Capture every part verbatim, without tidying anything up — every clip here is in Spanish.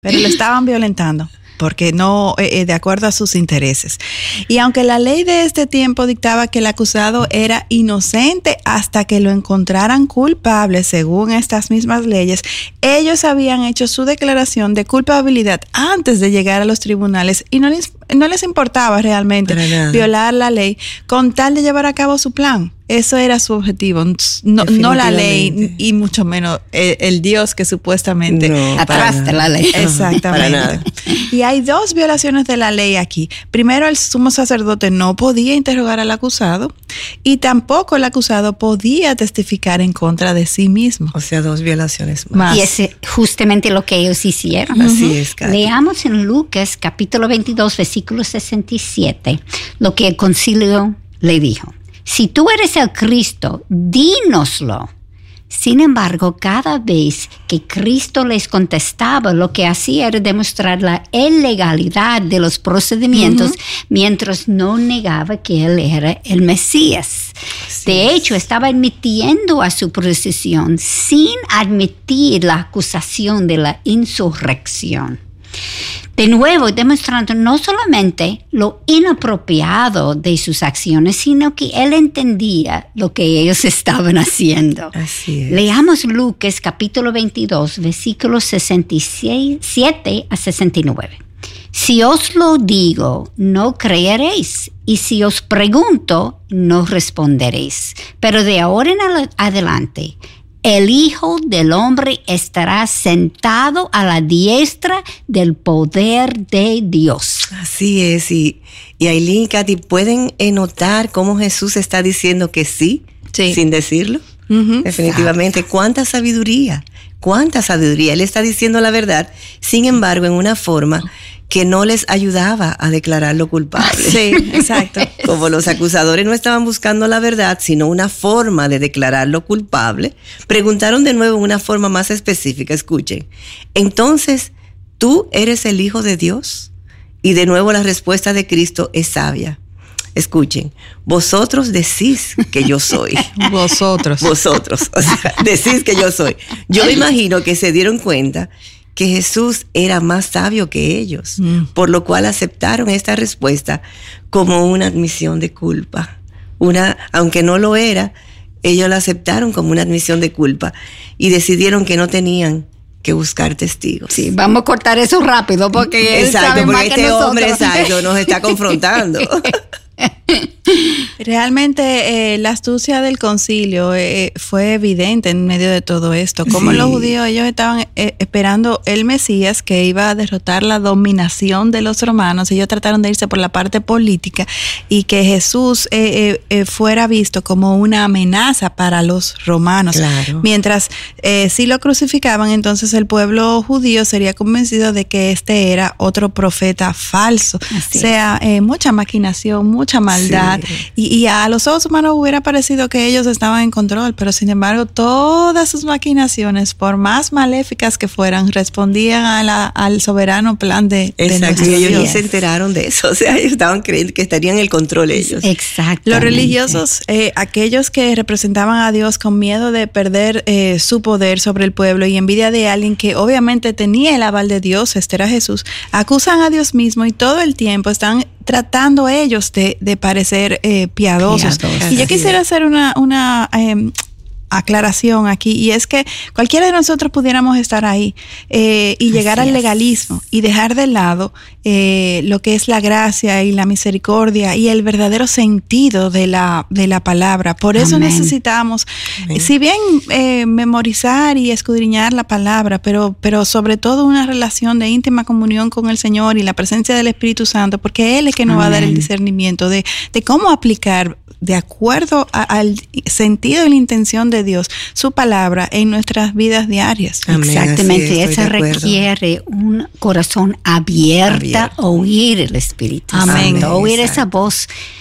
pero lo estaban violentando porque no, eh, de acuerdo a sus intereses. Y aunque la ley de este tiempo dictaba que el acusado era inocente hasta que lo encontraran culpable, según estas mismas leyes, ellos habían hecho su declaración de culpabilidad antes de llegar a los tribunales y no les, no les importaba realmente violar la ley con tal de llevar a cabo su plan. Eso era su objetivo, no, no la ley y mucho menos el, el Dios que supuestamente no, atrás de la ley. Exactamente. Y hay dos violaciones de la ley aquí. Primero, el sumo sacerdote no podía interrogar al acusado y tampoco el acusado podía testificar en contra de sí mismo. O sea, dos violaciones más. más. Y es justamente lo que ellos hicieron. Así uh-huh. es, Katy. Leamos en Lucas capítulo veintidós, versículo sesenta y siete, lo que el concilio le dijo. Si tú eres el Cristo, dínoslo. Sin embargo, cada vez que Cristo les contestaba, lo que hacía era demostrar la ilegalidad de los procedimientos, uh-huh. mientras no negaba que él era el Mesías. Así de es. hecho, estaba admitiendo a su procesión sin admitir la acusación de la insurrección. De nuevo, demostrando no solamente lo inapropiado de sus acciones, sino que él entendía lo que ellos estaban haciendo. Así es. Leamos Lucas capítulo veintidós, versículos sesenta y siete a sesenta y nueve. Si os lo digo, no creeréis, y si os pregunto, no responderéis. Pero de ahora en adelante, el Hijo del Hombre estará sentado a la diestra del poder de Dios. Así es. Y, y Aileen y Katy, ¿pueden notar cómo Jesús está diciendo que sí, sí. sin decirlo? Uh-huh. Definitivamente. ¿Cuánta sabiduría? ¿Cuánta sabiduría? Él está diciendo la verdad, sin embargo, en una forma que no les ayudaba a declararlo culpable. Sí, exacto. Como los acusadores no estaban buscando la verdad, sino una forma de declararlo culpable, preguntaron de nuevo en una forma más específica. Escuchen, entonces, ¿tú eres el Hijo de Dios? Y de nuevo la respuesta de Cristo es sabia. Escuchen, vosotros decís que yo soy. Vosotros. Vosotros, o sea, decís que yo soy. Yo me imagino que se dieron cuenta que Jesús era más sabio que ellos, mm. por lo cual aceptaron esta respuesta como una admisión de culpa. Una, aunque no lo era, ellos la aceptaron como una admisión de culpa y decidieron que no tenían que buscar testigos. Sí, vamos a cortar eso rápido porque él exacto, sabe porque más este que nosotros. hombre exacto nos está confrontando. Realmente eh, la astucia del concilio eh, fue evidente en medio de todo esto. Como sí. los judíos, ellos estaban eh, esperando el Mesías que iba a derrotar la dominación de los romanos. Ellos trataron de irse por la parte política y que Jesús eh, eh, eh, fuera visto como una amenaza para los romanos. Claro. Mientras eh, si lo crucificaban, entonces el pueblo judío sería convencido de que este era otro profeta falso. Así o sea, eh, mucha maquinación, mucha maldad. Sí. Y, y a los ojos humanos hubiera parecido que ellos estaban en control, pero sin embargo todas sus maquinaciones, por más maléficas que fueran, respondían a la, al soberano plan de, de Exacto, y ellos ni se enteraron de eso, o sea, ellos estaban creyendo que estarían en el control ellos. Exacto. Los religiosos, eh, aquellos que representaban a Dios con miedo de perder eh, su poder sobre el pueblo y envidia de alguien que obviamente tenía el aval de Dios, este era Jesús, acusan a Dios mismo y todo el tiempo están tratando ellos de, de parecer eh, piadosos. piadosos. Y yo quisiera hacer una, una eh, aclaración aquí, y es que cualquiera de nosotros pudiéramos estar ahí eh, y llegar Así al legalismo es. y dejar de lado eh, lo que es la gracia y la misericordia y el verdadero sentido de la, de la palabra. Por eso Amén. necesitamos, Amén. si bien eh, memorizar y escudriñar la palabra, pero, pero sobre todo una relación de íntima comunión con el Señor y la presencia del Espíritu Santo, porque Él es que nos Amén. va a dar el discernimiento de, de cómo aplicar de acuerdo a, al sentido y la intención de Dios, su palabra en nuestras vidas diarias. Amén, exactamente, es, eso requiere un corazón abierto a oír el Espíritu Amén. Santo, oír Exacto. esa voz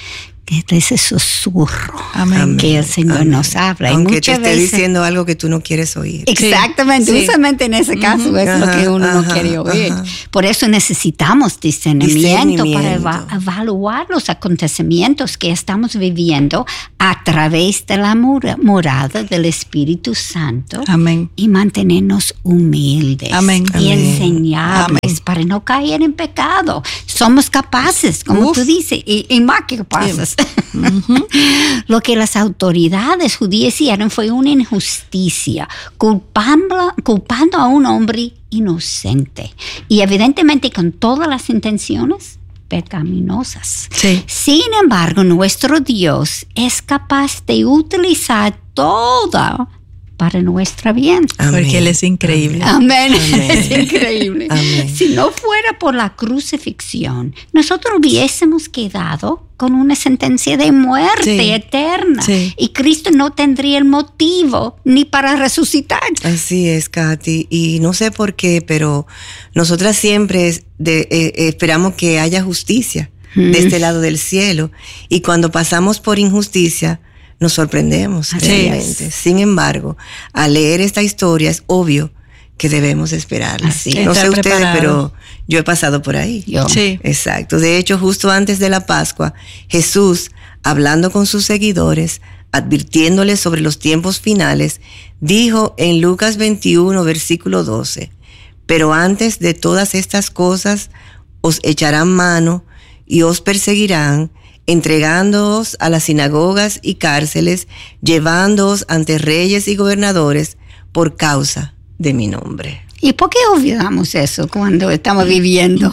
de ese susurro Amén. que el Señor Amén. nos habla. Aunque y muchas te esté veces, diciendo algo que tú no quieres oír. exactamente, Sí. usualmente en ese caso Uh-huh. es lo Ajá, que uno no ajá, quiere oír. ajá. Por eso necesitamos discernimiento, Discernimiento. para eva- evaluar los acontecimientos que estamos viviendo a través de la mora- morada del Espíritu Santo. Amén. Y mantenernos humildes. Amén. Y Amén. enseñarles Amén. para no caer en pecado. Somos capaces, como Uf. tú dices, y, y más que capaces. Lo que las autoridades judías hicieron fue una injusticia, culpando, culpando a un hombre inocente. Y evidentemente con todas las intenciones pecaminosas. Sí. Sin embargo, nuestro Dios es capaz de utilizar todo para nuestro bien. Amén. Porque Él es increíble. Amén. Amén. Es increíble. Amén. Si no fuera por la crucifixión, nosotros hubiésemos quedado con una sentencia de muerte Sí. eterna. Sí. Y Cristo no tendría el motivo ni para resucitar. Así es, Katy. Y no sé por qué, pero nosotras siempre es de- eh, esperamos que haya justicia Mm. de este lado del cielo. Y cuando pasamos por injusticia, nos sorprendemos Así realmente. es. Sin embargo, al leer esta historia es obvio que debemos esperarla. Así No es. sé Estar ustedes, preparado. pero yo he pasado por ahí. Yo. Sí. Exacto. De hecho, justo antes de la Pascua, Jesús, hablando con sus seguidores, advirtiéndoles sobre los tiempos finales, dijo en Lucas veintiuno, versículo doce, pero antes de todas estas cosas os echarán mano y os perseguirán, entregándoos a las sinagogas y cárceles, llevándoos ante reyes y gobernadores por causa de mi nombre. ¿Y por qué olvidamos eso cuando estamos viviendo?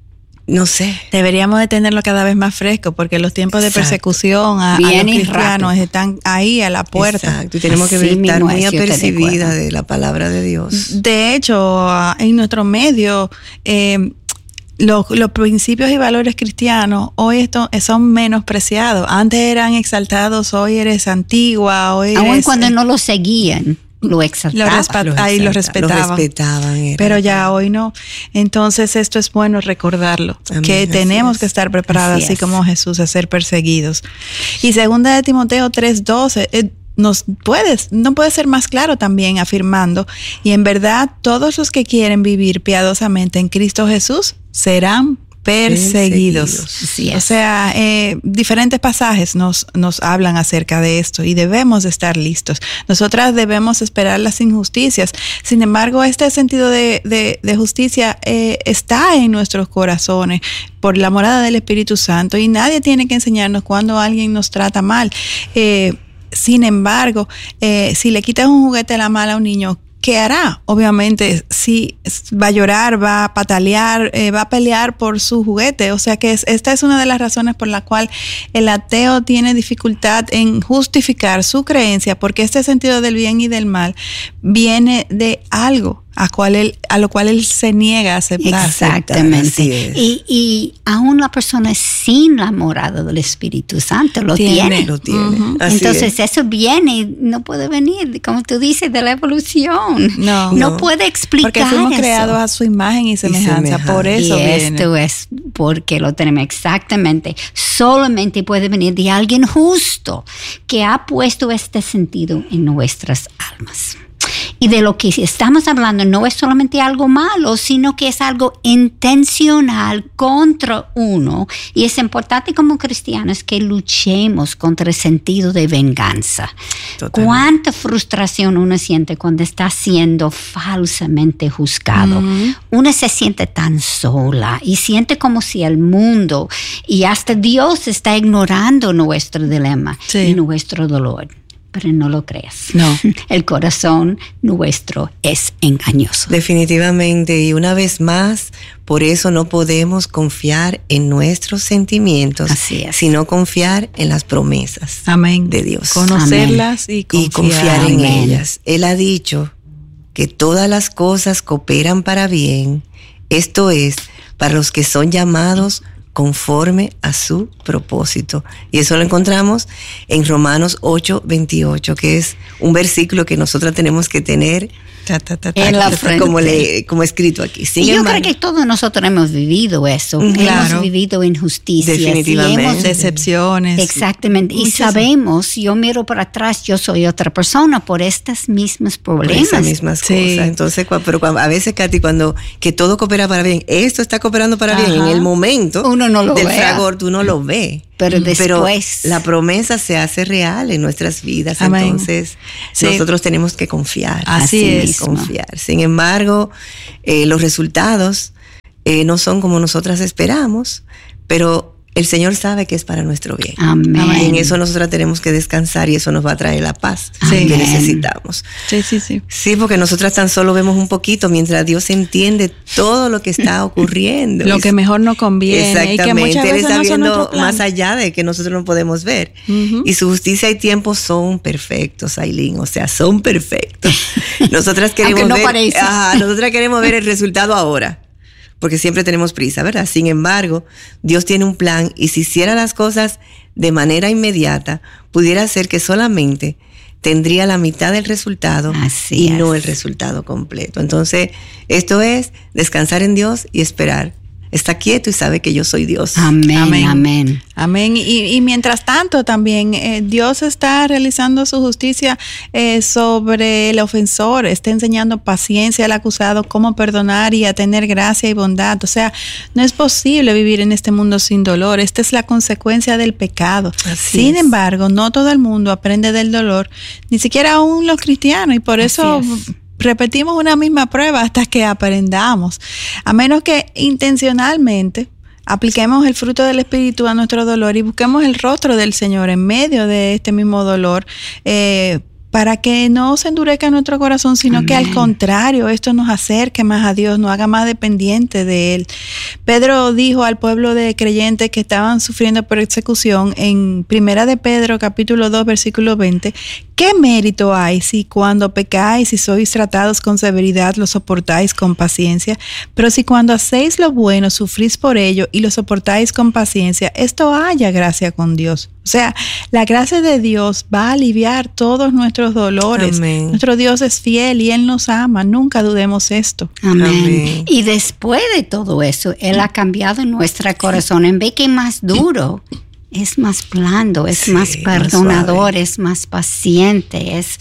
No sé. Deberíamos de tenerlo cada vez más fresco porque los tiempos de Exacto. persecución a, a Bien los y cristianos rápido. están ahí a la puerta. Exacto. Y tenemos que Así estar mismo muy es, yo te apercibidas recuerdo. de la palabra de Dios. De hecho, ah, en nuestro medio, eh, los, los principios y valores cristianos hoy esto, son menospreciados. Antes eran exaltados, hoy eres antigua, hoy Aun eres, cuando eh, no lo seguían, lo lo exaltaban. respa- ahí lo respetaban. Lo respetaban. era Pero la ya palabra. hoy no. Entonces esto es bueno recordarlo, Amén, que así tenemos es. que estar preparados, Así así, es. como Jesús, a ser perseguidos. Y segunda de Timoteo tres doce, eh, nos puedes, no puede ser más claro también afirmando, y en verdad todos los que quieren vivir piadosamente en Cristo Jesús serán perseguidos. Perseguidos. Así es. O sea, eh, diferentes pasajes nos, nos hablan acerca de esto y debemos de estar listos. Nosotras debemos esperar las injusticias. Sin embargo, este sentido de, de, de justicia eh, está en nuestros corazones por la morada del Espíritu Santo y nadie tiene que enseñarnos cuando alguien nos trata mal. Eh, sin embargo, eh, si le quitas un juguete a la mala a un niño, ¿qué hará? Obviamente, sí, va a llorar, va a patalear, eh, va a pelear por su juguete. O sea que es, esta es una de las razones por la cual el ateo tiene dificultad en justificar su creencia, porque este sentido del bien y del mal viene de algo a, cual él, a lo cual él se niega a aceptar. Así Exactamente. es. Y, y aún la persona sin la morada del Espíritu Santo lo Tiene. tiene. Lo tiene. Ujú. Así Entonces es. eso viene y no puede venir, como tú dices, de la evolución. No. No No. puede explicar Porque fuimos eso. creados a su imagen y semejanza. semejanza. Por eso y viene. esto es porque lo tenemos exactamente. Solamente puede venir de alguien justo que ha puesto este sentido en nuestras almas. Y de lo que estamos hablando no es solamente algo malo, sino que es algo intencional contra uno. Y es importante como cristianos que luchemos contra el sentido de venganza. Totalmente. Cuánta frustración uno siente cuando está siendo falsamente juzgado. Mm. Uno se siente tan sola y siente como si el mundo y hasta Dios está ignorando nuestro dilema Sí. y nuestro dolor. Pero no lo creas. No. El corazón nuestro es engañoso. Definitivamente, y una vez más, por eso no podemos confiar en nuestros sentimientos, Así es. sino confiar en las promesas Amén. de Dios. Conocerlas y confiar, y confiar en Amén. ellas. Él ha dicho que todas las cosas cooperan para bien, esto es, para los que son llamados conforme a su propósito. Y eso lo encontramos en Romanos ocho veintiocho, que es un versículo que nosotras tenemos que tener Ta, ta, ta, ta, en la frente. Como, le, como escrito aquí. Sin y yo embargo, creo que todos nosotros hemos vivido eso. Claro. Hemos vivido injusticias. Definitivamente. Y hemos, decepciones. Exactamente. Muchas. Y sabemos, yo miro para atrás, yo soy otra persona por estas mismas problemas. Por esas mismas sí. cosas. Entonces, pero cuando, a veces, Katy, cuando que todo coopera para bien, esto está cooperando para Ajá. bien, en el momento Uno no lo del vea. fragor, tú no lo ves. Pero después. Pero la promesa se hace real en nuestras vidas. Amén. Entonces, sí. nosotros tenemos que confiar. Así, así es. Confiar. Sin embargo, eh, los resultados eh, no son como nosotras esperamos, pero el Señor sabe que es para nuestro bien. Amén. Y en eso nosotros tenemos que descansar y eso nos va a traer la paz Amén. que necesitamos. Sí, sí, sí. Sí, porque nosotras tan solo vemos un poquito mientras Dios entiende todo lo que está ocurriendo. Lo que mejor nos conviene. Exactamente. Y que muchas Él veces está no son viendo nuestro plan. más allá de que nosotros no podemos ver. Uh-huh. Y su justicia y tiempo son perfectos, Aileen. O sea, son perfectos. Nosotras queremos Aunque no ver, parece. ajá, nosotras queremos ver el resultado ahora. Porque siempre tenemos prisa, ¿verdad? Sin embargo, Dios tiene un plan y si hiciera las cosas de manera inmediata, pudiera ser que solamente tendría la mitad del resultado Así y es. no el resultado completo. Entonces, esto es descansar en Dios y esperar. Está quieto y sabe que yo soy Dios. Amén, amén. Amén. Amén. Y, y mientras tanto también eh, Dios está realizando su justicia eh, sobre el ofensor, está enseñando paciencia al acusado, cómo perdonar y a tener gracia y bondad. O sea, no es posible vivir en este mundo sin dolor. Esta es la consecuencia del pecado. Así Sin es. embargo, no todo el mundo aprende del dolor, ni siquiera aún los cristianos, y por eso Así es. repetimos una misma prueba hasta que aprendamos. A menos que intencionalmente apliquemos el fruto del Espíritu a nuestro dolor y busquemos el rostro del Señor en medio de este mismo dolor, eh, para que no se endurezca nuestro corazón, sino Amén. Que al contrario, esto nos acerque más a Dios, nos haga más dependientes de Él. Pedro dijo al pueblo de creyentes que estaban sufriendo persecución en Primera de Pedro, capítulo dos, versículo veinte, ¿qué mérito hay si cuando pecáis y sois tratados con severidad lo soportáis con paciencia? Pero si cuando hacéis lo bueno sufrís por ello y lo soportáis con paciencia, esto haya gracia con Dios. O sea, la gracia de Dios va a aliviar todos nuestros dolores. Amén. Nuestro Dios es fiel y Él nos ama. Nunca dudemos esto. Amén. Amén. Y después de todo eso, Él ha cambiado nuestro corazón. En vez que es más duro, es más blando, es Sí, más perdonador, es más paciente, es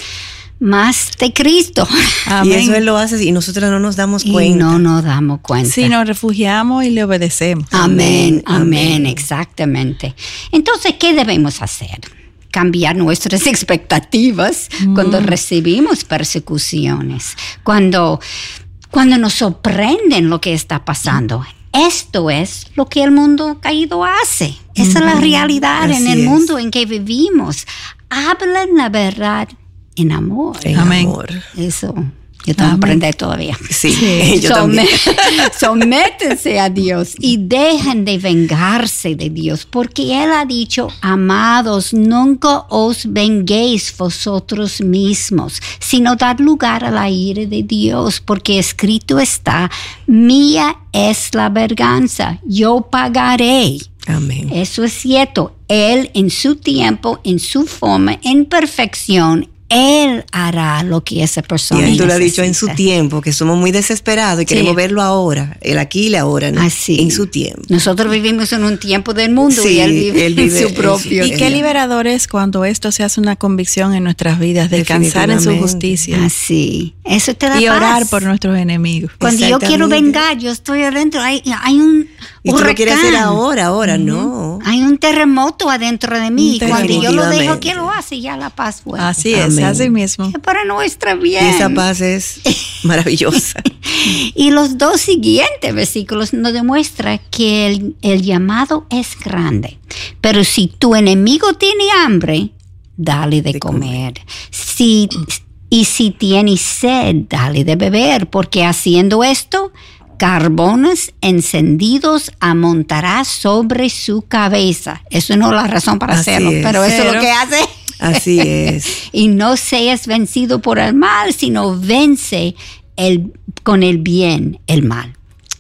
más de Cristo. Y eso Él lo hace y nosotros no nos damos Y cuenta. no nos damos cuenta. Si nos refugiamos y le obedecemos. Amén, amén, Amén. exactamente. Entonces, ¿qué debemos hacer? Cambiar nuestras expectativas mm. cuando recibimos persecuciones, cuando, cuando nos sorprenden lo que está pasando. Esto es lo que el mundo caído hace. Esa mm. es la realidad Así en el es. mundo en que vivimos. Hablan la verdad en amor. En Amén. amor. Eso. Yo tengo que aprender todavía. Sí, sí. yo también. Sométense a Dios y dejen de vengarse de Dios, porque Él ha dicho, amados, nunca os venguéis vosotros mismos, sino dar lugar a la ira de Dios, porque escrito está, mía es la venganza, yo pagaré. Amén. Eso es cierto. Él en su tiempo, en su forma, en perfección, Él hará lo que esa persona necesita. Y Él lo ha necesita. dicho en su tiempo, que somos muy desesperados y Sí. queremos verlo ahora, el aquí y el ahora, ¿no? Así. En su tiempo. Nosotros vivimos en un tiempo del mundo Sí, y Él vive, él vive en su en propio su- Y Eh, qué liberador es cuando esto se hace una convicción en nuestras vidas, descansar en su Definitivamente. justicia Así. Eso te da y paz. orar por nuestros enemigos. Cuando yo quiero Exactamente. vengar, yo estoy adentro. Hay, hay un Y tú lo quieres hacer huracán. ahora, ahora, no. Hay un terremoto adentro de mí. Y cuando yo lo dejo Definitivamente. que lo hace, ya la paz vuelve. Así es, Amén. así mismo. Es para nuestra bien. Y esa paz es maravillosa. Y los dos siguientes versículos nos demuestran que el, el llamado es grande. Pero si tu enemigo tiene hambre, dale de, De comer. Si, y si tiene sed, dale de beber, porque haciendo esto, carbones encendidos amontará sobre su cabeza. Eso no es la razón para Así hacerlo, es. pero eso es Pero- lo que hace. Así es. Y no seas vencido por el mal, sino vence el, con el bien el mal.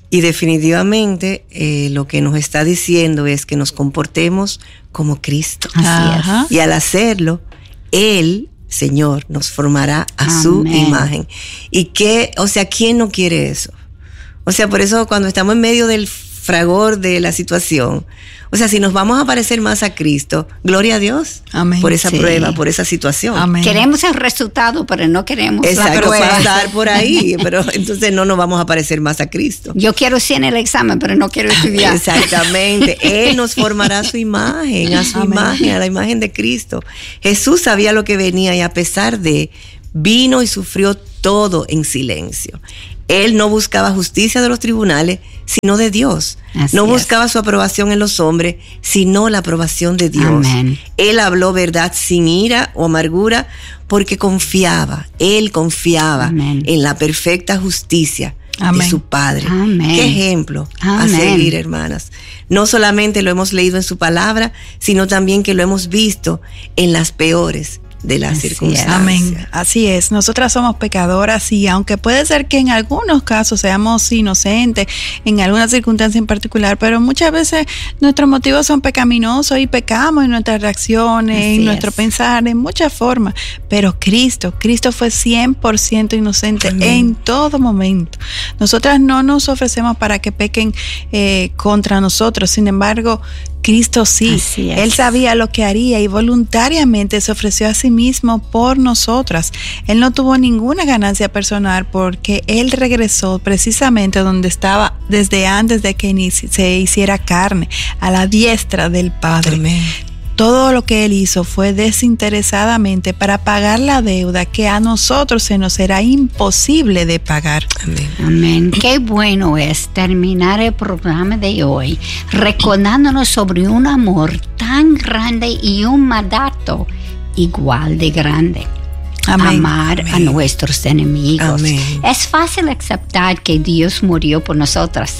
Y definitivamente eh, lo que nos está diciendo es que nos comportemos como Cristo. Así Ajá. es. Y al hacerlo, Él, Señor, nos formará a Amén. su imagen. Y que, o sea, ¿quién no quiere eso? O sea, por eso cuando estamos en medio del fragor de la situación, o sea, si nos vamos a parecer más a Cristo, gloria a Dios. Amén. Por esa Sí. prueba, por esa situación. Amén. Queremos el resultado, pero no queremos la Exacto, prueba. pasar por ahí, pero entonces no nos vamos a parecer más a Cristo. Yo quiero cien en el examen, pero no quiero estudiar. Exactamente. Él nos formará a su imagen, a su Amén. imagen, a la imagen de Cristo. Jesús sabía lo que venía y a pesar de, vino y sufrió todo en silencio. Él no buscaba justicia de los tribunales, sino de Dios. Así no es. buscaba su aprobación en los hombres, sino la aprobación de Dios. Amén. Él habló verdad sin ira o amargura porque confiaba, él confiaba Amén. en la perfecta justicia Amén. de su Padre. Amén. Qué ejemplo a Amén. seguir, hermanas. No solamente lo hemos leído en su palabra, sino también que lo hemos visto en las peores de las Así es. circunstancias. Amén. Así es. Nosotras somos pecadoras y aunque puede ser que en algunos casos seamos inocentes, en alguna circunstancia en particular, pero muchas veces nuestros motivos son pecaminosos y pecamos en nuestras reacciones, Así en nuestro es. pensar, en muchas formas. Pero Cristo, Cristo fue cien por ciento inocente Amén. en todo momento. Nosotras no nos ofrecemos para que pequen eh, contra nosotros. Sin embargo, Cristo sí, Así es. Él sabía lo que haría y voluntariamente se ofreció a sí mismo por nosotras. Él no tuvo ninguna ganancia personal porque Él regresó precisamente donde estaba desde antes de que inici- se hiciera carne, a la diestra del Padre. Amén. Todo lo que Él hizo fue desinteresadamente para pagar la deuda que a nosotros se nos era imposible de pagar. Amén. Amén. Qué bueno es terminar el programa de hoy recordándonos sobre un amor tan grande y un mandato igual de grande. Amén. Amar a Amén. nuestros enemigos. Amén. Es fácil aceptar que Dios murió por nosotras.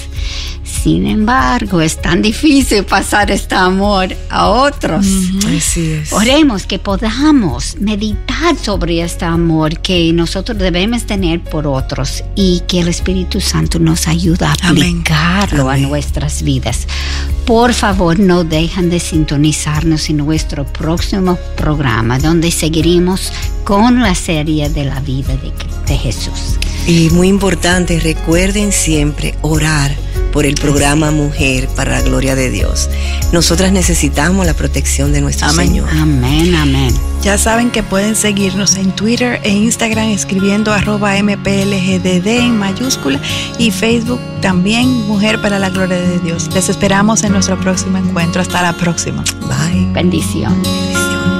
Sin embargo, es tan difícil pasar este amor a otros. Así es. Oremos que podamos meditar sobre este amor que nosotros debemos tener por otros y que el Espíritu Santo nos ayude a Amén. aplicarlo Amén. a nuestras vidas. Por favor, no dejen de sintonizarnos en nuestro próximo programa, donde seguiremos con la serie de la vida de, de Jesús. Y muy importante, recuerden siempre orar por el programa Mujer para la Gloria de Dios. Nosotras necesitamos la protección de nuestro Amén. Señor. Amén, amén. Ya saben que pueden seguirnos en Twitter e Instagram escribiendo arroba M P L G D D en mayúscula y Facebook también Mujer para la Gloria de Dios. Les esperamos en nuestro próximo encuentro. Hasta la próxima. Bye. Bendiciones.